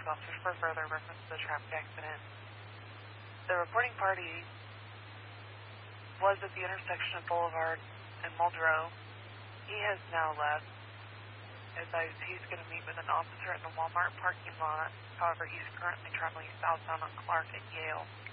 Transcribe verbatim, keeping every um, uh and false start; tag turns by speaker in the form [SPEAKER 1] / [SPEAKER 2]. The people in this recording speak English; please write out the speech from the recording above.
[SPEAKER 1] corrections officer for further reference to the traffic accident. The reporting party was at the intersection of Boulevard and Muldrow. He has now left, as I, he's going to meet with an officer in the Walmart parking lot. However, he's currently traveling southbound on Clark at Yale.